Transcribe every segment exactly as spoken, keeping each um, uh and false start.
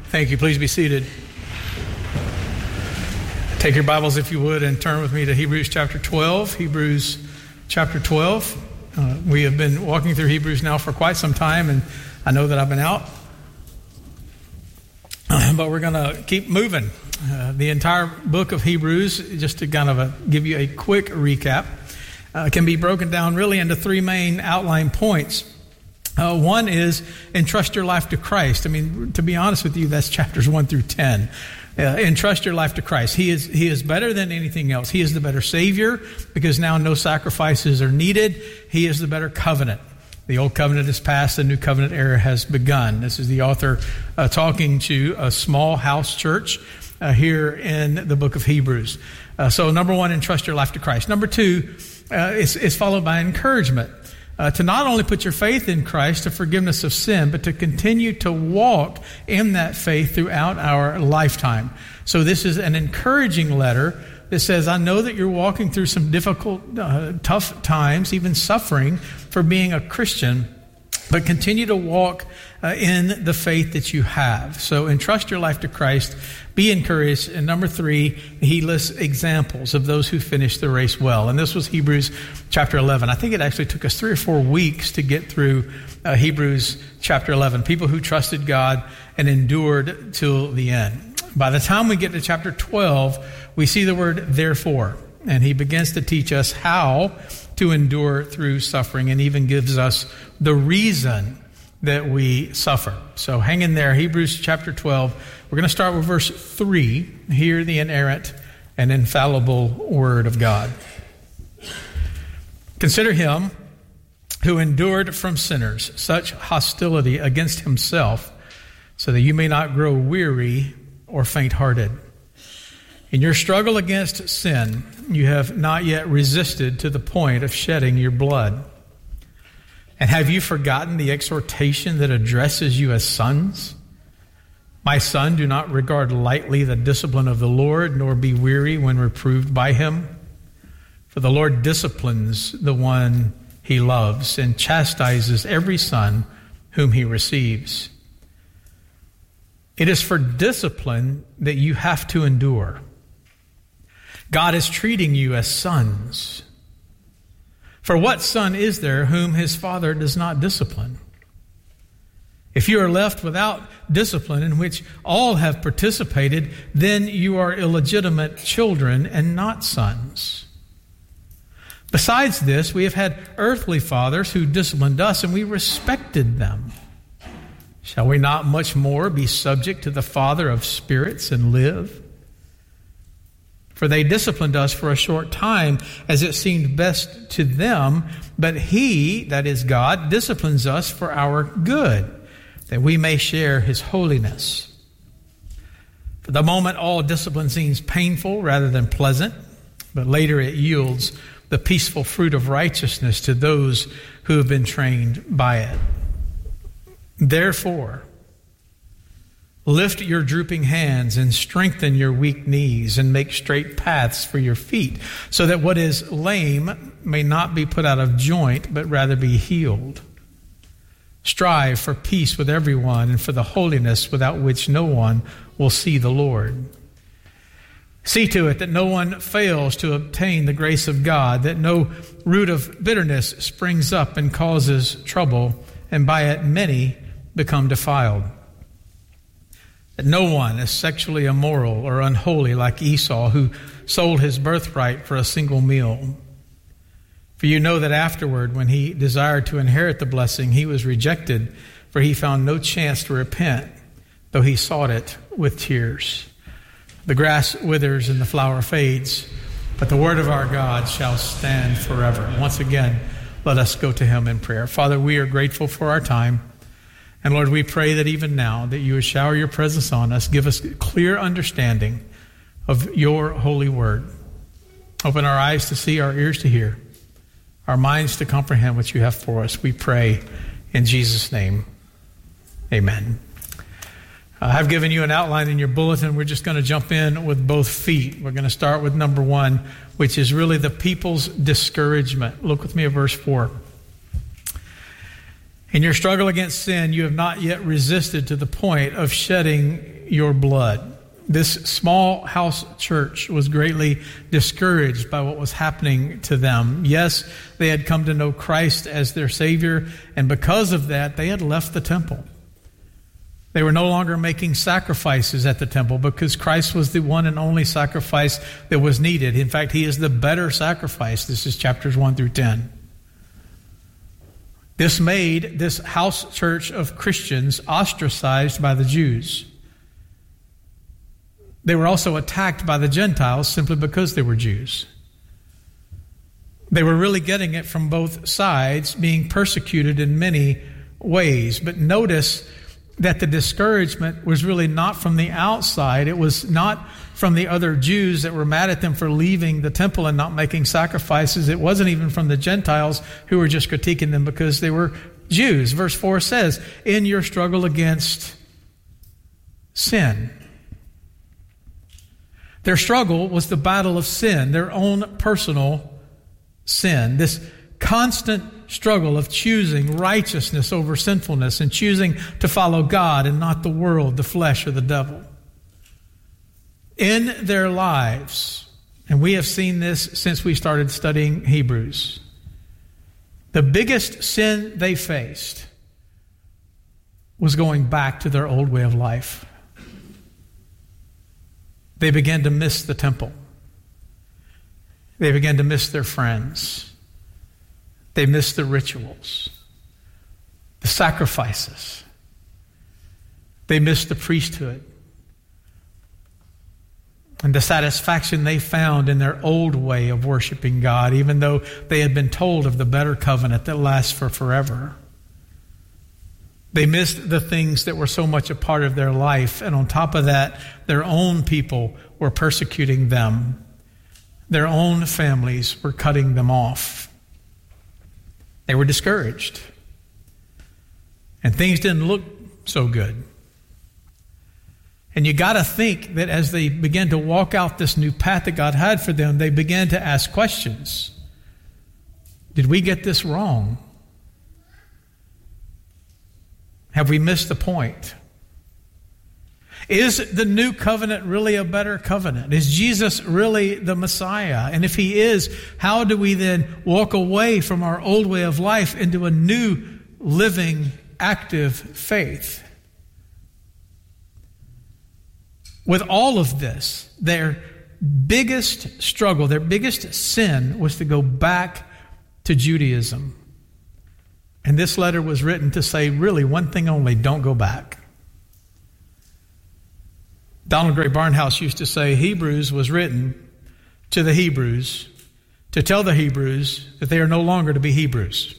Thank you. Please be seated. Take your Bibles, if you would, and turn with me to Hebrews chapter twelve. Hebrews chapter twelve. Uh, we have been walking through Hebrews now for quite some time, and I know that I've been out. Uh, but we're going to keep moving. Uh, the entire book of Hebrews, just to kind of a, give you a quick recap, uh, can be broken down really into three main outline points. Uh, one is entrust your life to Christ. I mean, to be honest with you, that's chapters one through ten. Uh, entrust your life to Christ. He is He is better than anything else. He is the better Savior because now no sacrifices are needed. He is the better covenant. The old covenant is past, the new covenant era has begun. This is the author uh, talking to a small house church uh, here in the book of Hebrews. Uh, so number one, entrust your life to Christ. Number two uh, is, is followed by encouragement. Uh, to not only put your faith in Christ to forgiveness of sin, but to continue to walk in that faith throughout our lifetime. So this is an encouraging letter that says, I know that you're walking through some difficult, uh, tough times, even suffering for being a Christian, but continue to walk uh, in the faith that you have. So entrust your life to Christ, be encouraged. And number three, he lists examples of those who finished the race well. And this was Hebrews chapter eleven. I think it actually took us three or four weeks to get through uh, Hebrews chapter eleven. People who trusted God and endured till the end. By the time we get to chapter twelve, we see the word therefore. And he begins to teach us how to endure through suffering and even gives us the reason that we suffer. So hang in there. Hebrews chapter twelve. We're going to start with verse three. Hear the inerrant and infallible word of God. Consider him who endured from sinners such hostility against himself, so that you may not grow weary or faint-hearted. In your struggle against sin, you have not yet resisted to the point of shedding your blood. And have you forgotten the exhortation that addresses you as sons? My son, do not regard lightly the discipline of the Lord, nor be weary when reproved by him. For the Lord disciplines the one he loves and chastises every son whom he receives. It is for discipline that you have to endure. God is treating you as sons. For what son is there whom his father does not discipline? If you are left without discipline in which all have participated, then you are illegitimate children and not sons. Besides this, we have had earthly fathers who disciplined us, and we respected them. Shall we not much more be subject to the Father of spirits and live? For they disciplined us for a short time as it seemed best to them, but he, that is God, disciplines us for our good, that we may share his holiness. For the moment, all discipline seems painful rather than pleasant, but later it yields the peaceful fruit of righteousness to those who have been trained by it. Therefore, lift your drooping hands and strengthen your weak knees and make straight paths for your feet, so that what is lame may not be put out of joint, but rather be healed. Strive for peace with everyone and for the holiness without which no one will see the Lord. See to it that no one fails to obtain the grace of God, that no root of bitterness springs up and causes trouble, and by it many become defiled. That no one is sexually immoral or unholy like Esau, who sold his birthright for a single meal. For you know that afterward, when he desired to inherit the blessing, he was rejected, for he found no chance to repent, though he sought it with tears. The grass withers and the flower fades, but the word of our God shall stand forever. Once again, let us go to him in prayer. Father, we are grateful for our time. And Lord, we pray that even now that you would shower your presence on us, give us clear understanding of your holy word. Open our eyes to see, our ears to hear, our minds to comprehend what you have for us. We pray in Jesus' name. Amen. I've given you an outline in your bulletin. We're just going to jump in with both feet. We're going to start with number one, which is really the people's discouragement. Look with me at verse four. In your struggle against sin, you have not yet resisted to the point of shedding your blood. This small house church was greatly discouraged by what was happening to them. Yes, they had come to know Christ as their Savior, and because of that, they had left the temple. They were no longer making sacrifices at the temple because Christ was the one and only sacrifice that was needed. In fact, He is the better sacrifice. This is chapters one through ten. This made this house church of Christians ostracized by the Jews. They were also attacked by the Gentiles simply because they were Jews. They were really getting it from both sides, being persecuted in many ways. But notice that the discouragement was really not from the outside. It was not from the other Jews that were mad at them for leaving the temple and not making sacrifices. It wasn't even from the Gentiles who were just critiquing them because they were Jews. Verse four says, in your struggle against sin. Their struggle was the battle of sin, their own personal sin. This constant struggle of choosing righteousness over sinfulness and choosing to follow God and not the world, the flesh, or the devil. In their lives, and we have seen this since we started studying Hebrews, the biggest sin they faced was going back to their old way of life. They began to miss the temple. They began to miss their friends. They missed the rituals, the sacrifices. They missed the priesthood and the satisfaction they found in their old way of worshiping God, even though they had been told of the better covenant that lasts for forever. They missed the things that were so much a part of their life. And on top of that, their own people were persecuting them. Their own families were cutting them off. They were discouraged. And things didn't look so good. And you got to think that as they began to walk out this new path that God had for them, they began to ask questions. Did we get this wrong? Have we missed the point? Is the new covenant really a better covenant? Is Jesus really the Messiah? And if He is, how do we then walk away from our old way of life into a new, living, active faith? With all of this, their biggest struggle, their biggest sin was to go back to Judaism. And this letter was written to say, really, one thing only, don't go back. Donald Gray Barnhouse used to say Hebrews was written to the Hebrews to tell the Hebrews that they are no longer to be Hebrews.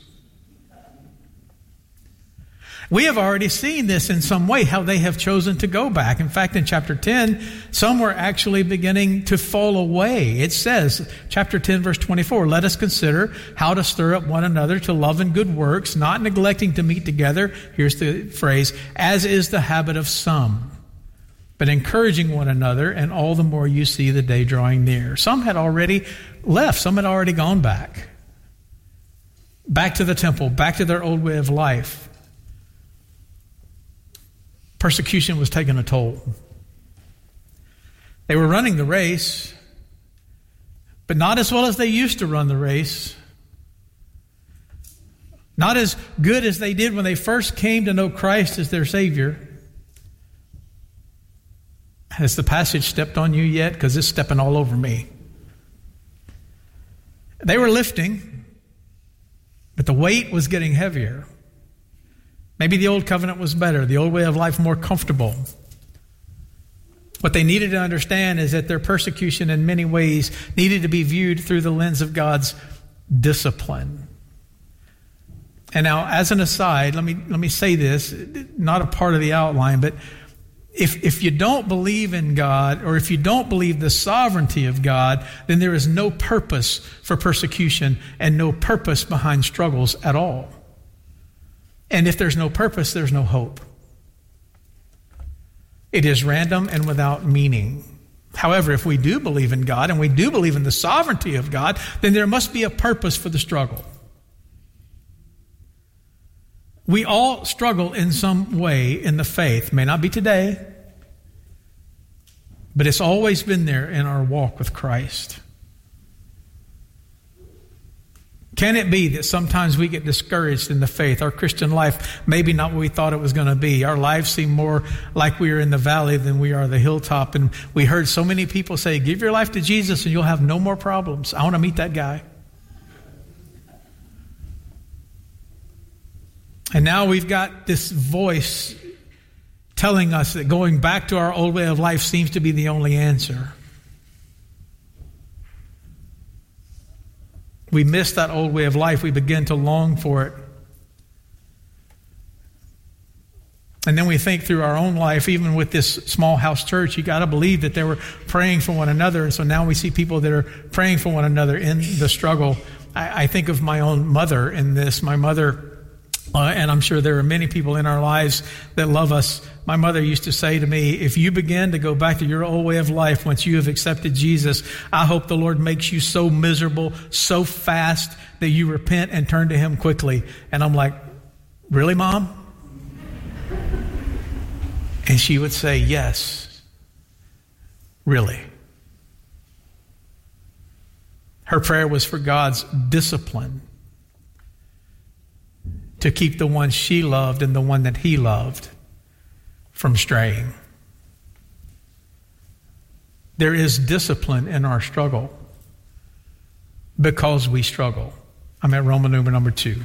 We have already seen this in some way, how they have chosen to go back. In fact, in chapter ten, some were actually beginning to fall away. It says, chapter ten, verse twenty-four, let us consider how to stir up one another to love and good works, not neglecting to meet together, here's the phrase, as is the habit of some, but encouraging one another, and all the more you see the day drawing near. Some had already left. Some had already gone back. Back to the temple, back to their old way of life. Persecution was taking a toll. They were running the race, but not as well as they used to run the race. Not as good as they did when they first came to know Christ as their Savior. Has the passage stepped on you yet? Because it's stepping all over me. They were lifting, but the weight was getting heavier. Maybe the old covenant was better, the old way of life more comfortable. What they needed to understand is that their persecution in many ways needed to be viewed through the lens of God's discipline. And now, as an aside, let me let me say this, not a part of the outline, but if if you don't believe in God, or if you don't believe the sovereignty of God, then there is no purpose for persecution and no purpose behind struggles at all. And if there's no purpose, there's no hope. It is random and without meaning. However, if we do believe in God and we do believe in the sovereignty of God, then there must be a purpose for the struggle. We all struggle in some way in the faith. It may not be today. But it's always been there in our walk with Christ. Can it be that sometimes we get discouraged in the faith? Our Christian life, maybe not what we thought it was going to be. Our lives seem more like we are in the valley than we are the hilltop. And we heard so many people say, give your life to Jesus and you'll have no more problems. I want to meet that guy. And now we've got this voice telling us that going back to our old way of life seems to be the only answer. We miss that old way of life. We begin to long for it. And then we think through our own life, even with this small house church, you got to believe that they were praying for one another. And so now we see people that are praying for one another in the struggle. I, I think of my own mother in this. My mother, uh, and I'm sure there are many people in our lives that love us. My mother used to say to me, if you begin to go back to your old way of life once you have accepted Jesus, I hope the Lord makes you so miserable, so fast that you repent and turn to Him quickly. And I'm like, really, Mom? And she would say, yes, really. Her prayer was for God's discipline to keep the one she loved and the one that He loved from straying. There is discipline in our struggle because we struggle. I'm at Roman numeral number two.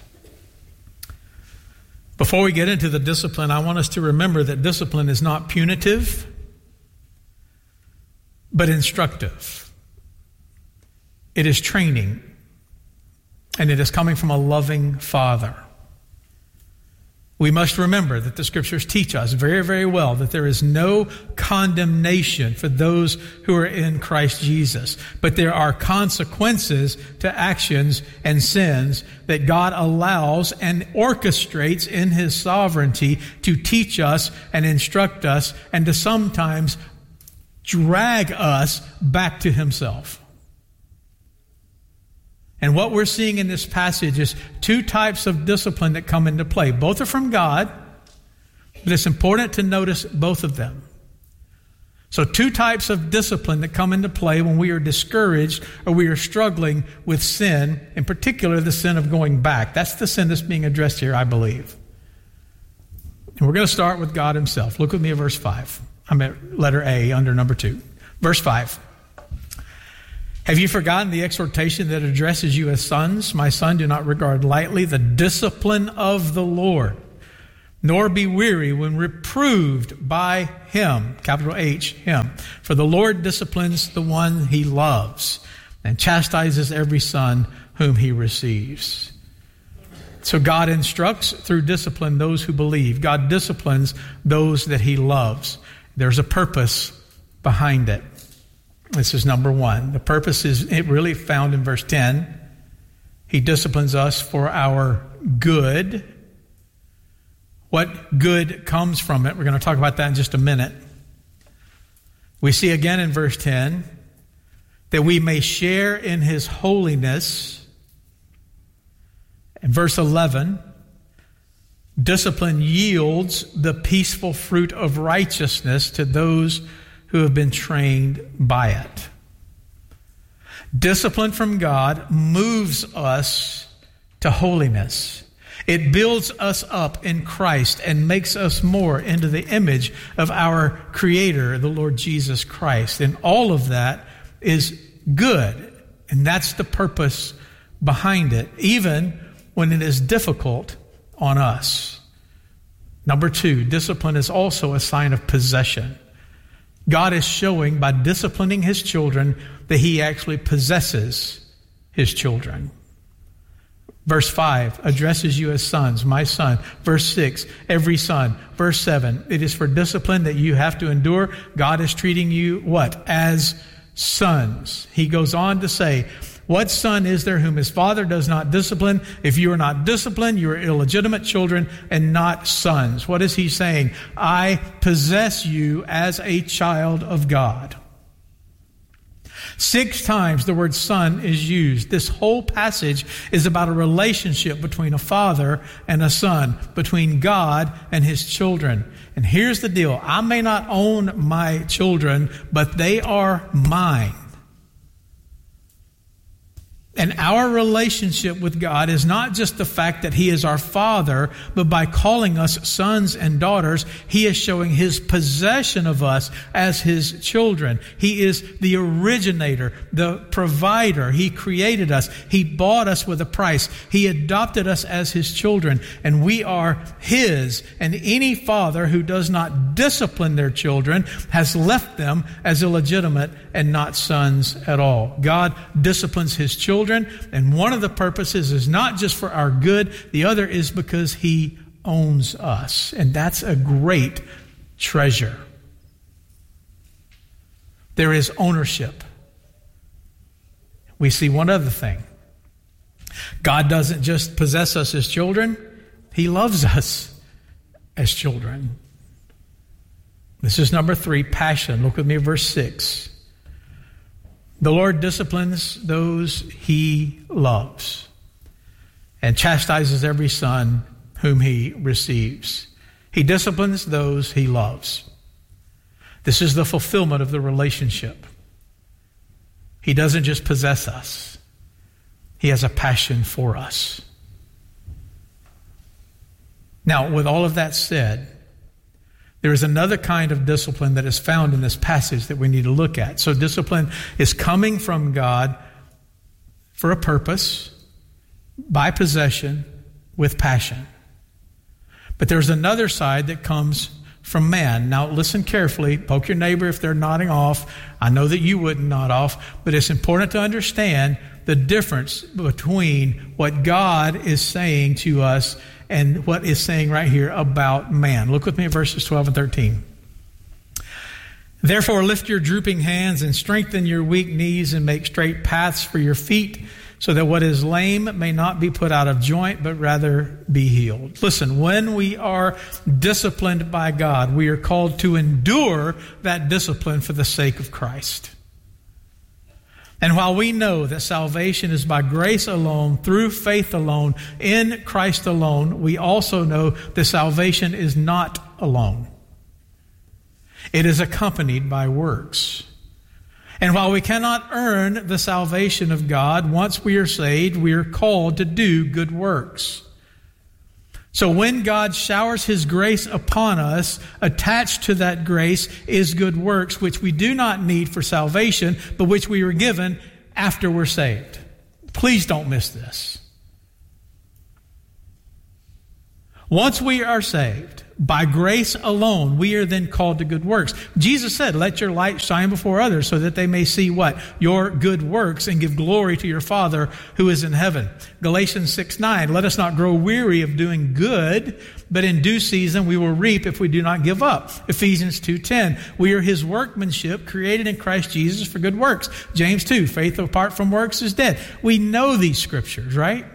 Before we get into the discipline, I want us to remember that discipline is not punitive, but instructive. It is training, and it is coming from a loving Father. We must remember that the Scriptures teach us very, very well that there is no condemnation for those who are in Christ Jesus. But there are consequences to actions and sins that God allows and orchestrates in His sovereignty to teach us and instruct us and to sometimes drag us back to Himself. And what we're seeing in this passage is two types of discipline that come into play. Both are from God, but it's important to notice both of them. So two types of discipline that come into play when we are discouraged or we are struggling with sin, in particular the sin of going back. That's the sin that's being addressed here, I believe. And we're going to start with God Himself. Look with me at verse five. I'm at letter A under number two. Verse five. Have you forgotten the exhortation that addresses you as sons? My son, do not regard lightly the discipline of the Lord, nor be weary when reproved by Him, capital H, Him. For the Lord disciplines the one He loves and chastises every son whom He receives. So God instructs through discipline those who believe. God disciplines those that He loves. There's a purpose behind it. This is number one. The purpose is it really found in verse ten. He disciplines us for our good. What good comes from it? We're going to talk about that in just a minute. We see again in verse ten that we may share in His holiness. In verse eleven, discipline yields the peaceful fruit of righteousness to those who have been trained by it. Discipline from God moves us to holiness. It builds us up in Christ and makes us more into the image of our Creator, the Lord Jesus Christ. And all of that is good. And that's the purpose behind it, even when it is difficult on us. Number two, discipline is also a sign of possession. God is showing by disciplining His children that He actually possesses His children. Verse five addresses you as sons, my son. Verse six, every son. Verse seven, it is for discipline that you have to endure. God is treating you what? As sons. He goes on to say, what son is there whom his father does not discipline? If you are not disciplined, you are illegitimate children and not sons. What is he saying? I possess you as a child of God. Six times the word son is used. This whole passage is about a relationship between a father and a son, between God and His children. And here's the deal. I may not own my children, but they are mine. And our relationship with God is not just the fact that He is our Father, but by calling us sons and daughters, He is showing His possession of us as His children. He is the originator, the provider. He created us. He bought us with a price. He adopted us as His children, and we are His. And any father who does not discipline their children has left them as illegitimate and not sons at all. God disciplines His children. And one of the purposes is not just for our good. The other is because He owns us. And that's a great treasure. There is ownership. We see one other thing. God doesn't just possess us as children. He loves us as children. This is number three, passion. Look with me at verse six. The Lord disciplines those He loves and chastises every son whom He receives. He disciplines those He loves. This is the fulfillment of the relationship. He doesn't just possess us. He has a passion for us. Now, with all of that said, there is another kind of discipline that is found in this passage that we need to look at. So discipline is coming from God for a purpose, by possession, with passion. But there's another side that comes from man. Now listen carefully. Poke your neighbor if they're nodding off. I know that you wouldn't nod off, but it's important to understand the difference between what God is saying to us and what is saying right here about man. Look with me at verses twelve and thirteen. Therefore lift your drooping hands and strengthen your weak knees and make straight paths for your feet, so that what is lame may not be put out of joint, but rather be healed. Listen, when we are disciplined by God, we are called to endure that discipline for the sake of Christ. And while we know that salvation is by grace alone, through faith alone, in Christ alone, we also know that salvation is not alone. It is accompanied by works. And while we cannot earn the salvation of God, once we are saved, we are called to do good works. So when God showers His grace upon us, attached to that grace is good works, which we do not need for salvation, but which we were given after we're saved. Please don't miss this. Once we are saved, by grace alone, we are then called to good works. Jesus said, let your light shine before others so that they may see what? Your good works and give glory to your Father who is in heaven. Galatians six nine, let us not grow weary of doing good, but in due season we will reap if we do not give up. Ephesians two ten, we are His workmanship created in Christ Jesus for good works. James two, faith apart from works is dead. We know these scriptures, right?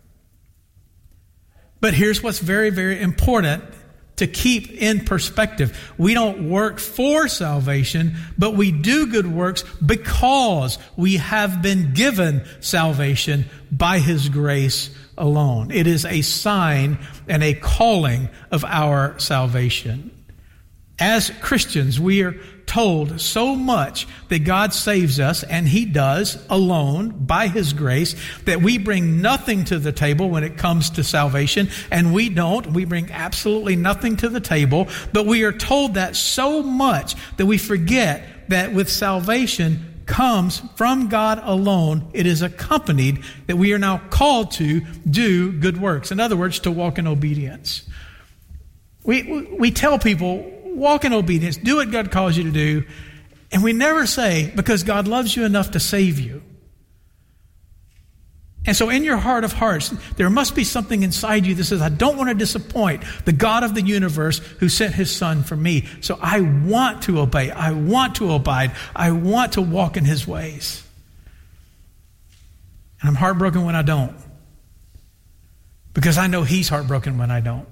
But here's what's very, very important to keep in perspective. We don't work for salvation, but we do good works because we have been given salvation by His grace alone. It is a sign and a calling of our salvation. As Christians, we are told so much that God saves us, and He does alone by His grace, that we bring nothing to the table when it comes to salvation, and we don't. We bring absolutely nothing to the table, but we are told that so much that we forget that with salvation comes from God alone. It is accompanied that we are now called to do good works. In other words, to walk in obedience. We, we, we tell people, walk in obedience, do what God calls you to do. And we never say, because God loves you enough to save you. And so in your heart of hearts, there must be something inside you that says, I don't want to disappoint the God of the universe who sent His Son for me. So I want to obey. I want to abide. I want to walk in His ways. And I'm heartbroken when I don't. Because I know He's heartbroken when I don't.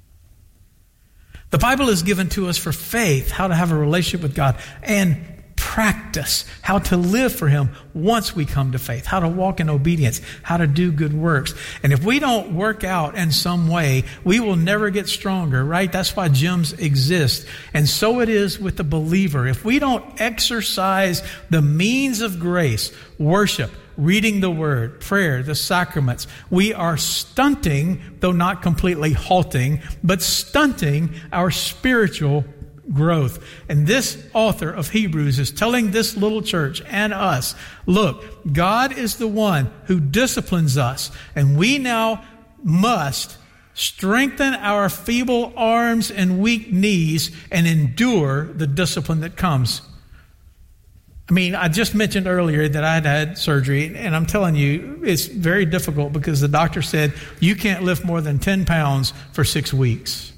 The Bible is given to us for faith, how to have a relationship with God, and practice how to live for him once we come to faith, how to walk in obedience, how to do good works. And if we don't work out in some way, we will never get stronger, right? That's why gyms exist. And so it is with the believer. If we don't exercise the means of grace, worship, reading the word, prayer, the sacraments, we are stunting, though not completely halting, but stunting our spiritual growth. And this author of Hebrews is telling this little church and us, look, God is the one who disciplines us, and we now must strengthen our feeble arms and weak knees and endure the discipline that comes. I mean, I just mentioned earlier that I'd had surgery, and I'm telling you, it's very difficult because the doctor said you can't lift more than ten pounds for six weeks.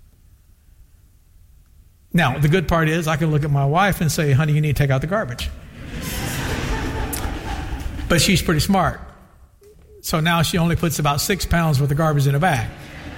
Now, the good part is I can look at my wife and say, honey, you need to take out the garbage. But she's pretty smart. So now she only puts about six pounds worth of garbage in a bag.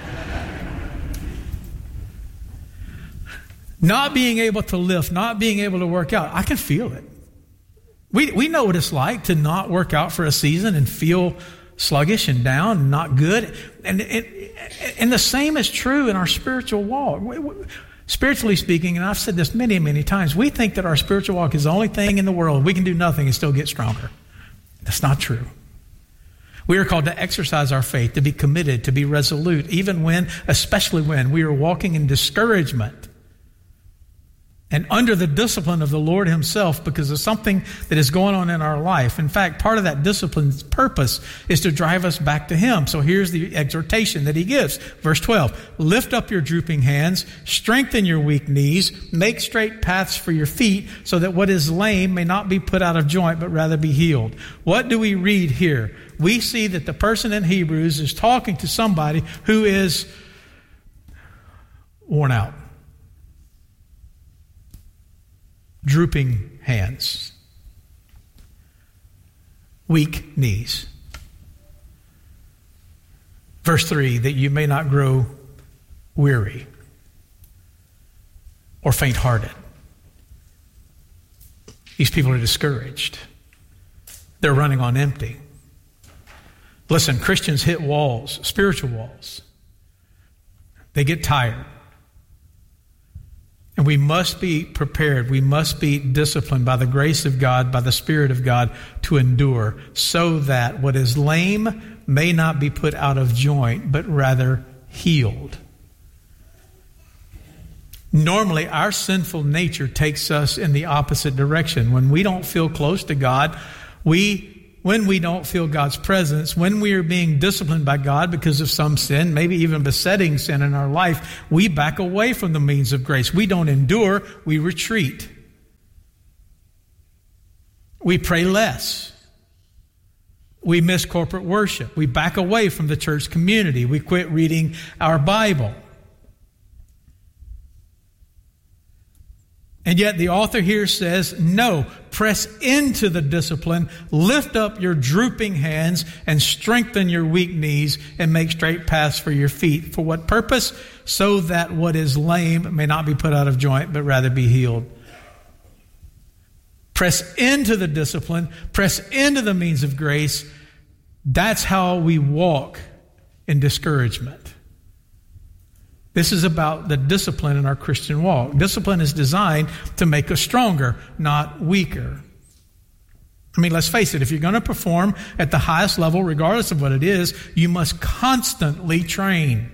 Not being able to lift, not being able to work out, I can feel it. We we know what it's like to not work out for a season and feel sluggish and down and not good. And, and, and the same is true in our spiritual walk. We, we, spiritually speaking, and I've said this many, many times, we think that our spiritual walk is the only thing in the world. We can do nothing and still get stronger. That's not true. We are called to exercise our faith, to be committed, to be resolute, even when, especially when we are walking in discouragement and under the discipline of the Lord himself because of something that is going on in our life. In fact, part of that discipline's purpose is to drive us back to him. So here's the exhortation that he gives. Verse twelve, lift up your drooping hands, strengthen your weak knees, make straight paths for your feet so that what is lame may not be put out of joint, but rather be healed. What do we read here? We see that the person in Hebrews is talking to somebody who is worn out. Drooping hands, weak knees. Verse three, that you may not grow weary or faint-hearted. These people are discouraged. They're running on empty. Listen, Christians hit walls, spiritual walls. They get tired. And we must be prepared. We must be disciplined by the grace of God, by the Spirit of God, to endure, so that what is lame may not be put out of joint, but rather healed. Normally, our sinful nature takes us in the opposite direction. When we don't feel close to God, we When we don't feel God's presence, when we are being disciplined by God because of some sin, maybe even besetting sin in our life, we back away from the means of grace. We don't endure, we retreat. We pray less. We miss corporate worship. We back away from the church community. We quit reading our Bible. And yet the author here says, no, press into the discipline, lift up your drooping hands, and strengthen your weak knees, and make straight paths for your feet. For what purpose? So that what is lame may not be put out of joint, but rather be healed. Press into the discipline, press into the means of grace. That's how we walk in discouragement. This is about the discipline in our Christian walk. Discipline is designed to make us stronger, not weaker. I mean, let's face it, if you're going to perform at the highest level, regardless of what it is, you must constantly train.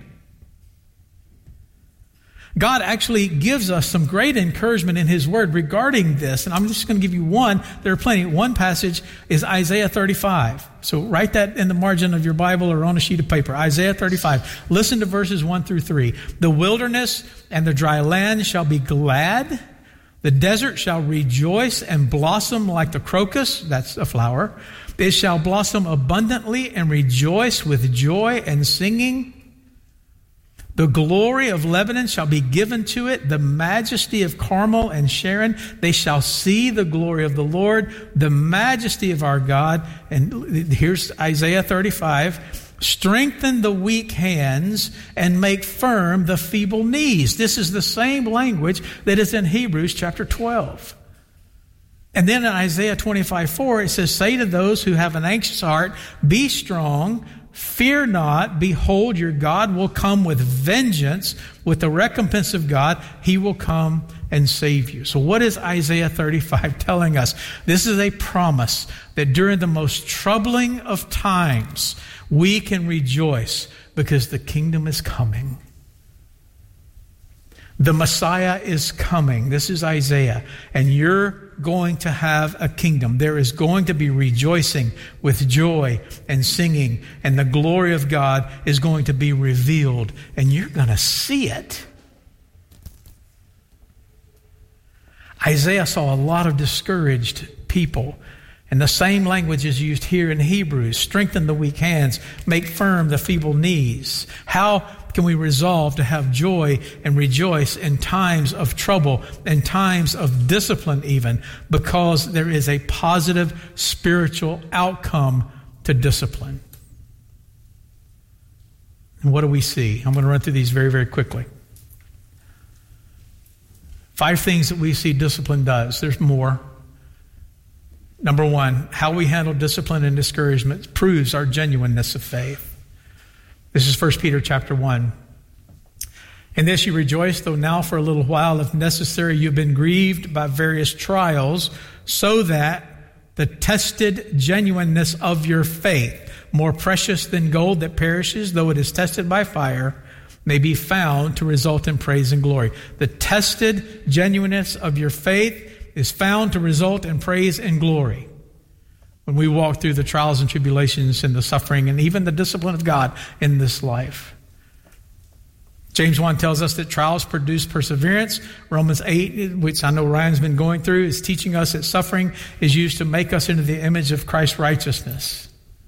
God actually gives us some great encouragement in His Word regarding this. And I'm just going to give you one. There are plenty. One passage is Isaiah thirty-five. So write that in the margin of your Bible or on a sheet of paper. Isaiah thirty-five. Listen to verses one through three. The wilderness and the dry land shall be glad. The desert shall rejoice and blossom like the crocus. That's a flower. It shall blossom abundantly and rejoice with joy and singing. The glory of Lebanon shall be given to it, the majesty of Carmel and Sharon. They shall see the glory of the Lord, the majesty of our God. And here's Isaiah thirty-five. Strengthen the weak hands and make firm the feeble knees. This is the same language that is in Hebrews chapter twelve. And then in Isaiah twenty-five four, it says, say to those who have an anxious heart, be strong, fear not. Behold, your God will come with vengeance, with the recompense of God. He will come and save you. So what is Isaiah thirty-five telling us? This is a promise that during the most troubling of times, we can rejoice because the kingdom is coming. The Messiah is coming. This is Isaiah. And you're going to have a kingdom. There is going to be rejoicing with joy and singing. And the glory of God is going to be revealed. And you're going to see it. Isaiah saw a lot of discouraged people. And the same language is used here in Hebrews. Strengthen the weak hands. Make firm the feeble knees. How can we resolve to have joy and rejoice in times of trouble, in times of discipline even, because there is a positive spiritual outcome to discipline. And what do we see? I'm going to run through these very, very quickly. Five things that we see discipline does. There's more. Number one, how we handle discipline and discouragement proves our genuineness of faith. This is First Peter chapter one. In this you rejoice, though now for a little while, if necessary, you've been grieved by various trials, so that the tested genuineness of your faith, more precious than gold that perishes, though it is tested by fire, may be found to result in praise and glory. The tested genuineness of your faith is found to result in praise and glory. When we walk through the trials and tribulations and the suffering and even the discipline of God in this life. James one tells us that trials produce perseverance. Romans eight, which I know Ryan's been going through, is teaching us that suffering is used to make us into the image of Christ's righteousness.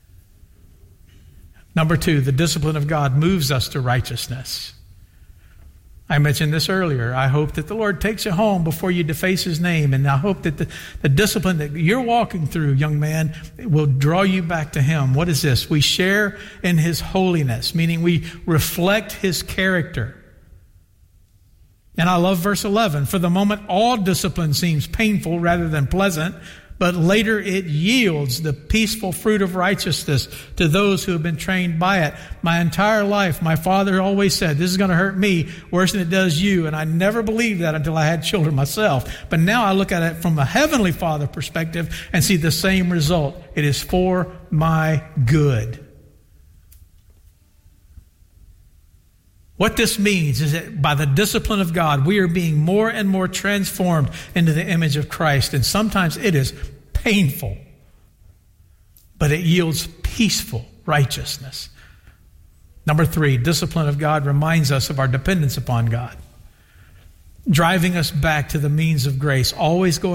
Number two, the discipline of God moves us to righteousness. I mentioned this earlier. I hope that the Lord takes you home before you deface His name. And I hope that the, the discipline that you're walking through, young man, will draw you back to Him. What is this? We share in His holiness, meaning we reflect His character. And I love verse eleven. For the moment, all discipline seems painful rather than pleasant, but later it yields the peaceful fruit of righteousness to those who have been trained by it. My entire life, my father always said, this is going to hurt me worse than it does you. And I never believed that until I had children myself. But now I look at it from a heavenly Father perspective and see the same result. It is for my good. What this means is that by the discipline of God, we are being more and more transformed into the image of Christ. And sometimes it is painful, but it yields peaceful righteousness. Number three, discipline of God reminds us of our dependence upon God, driving us back to the means of grace, always going